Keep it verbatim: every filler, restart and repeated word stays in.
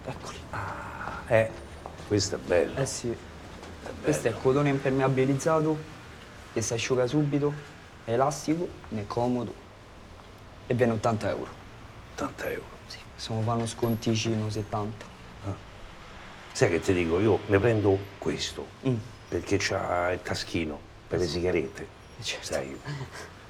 Eccoli. Ah, eh, questo è bello. Eh sì. Questo è cotone impermeabilizzato, che si asciuga subito, è elastico, è comodo e viene ottanta euro. ottanta euro. Sì, stiamo facendo sconticino settanta. Sai che ti dico? Io ne prendo questo, Mm. perché c'ha il taschino per le sigarette. Certo. Sai,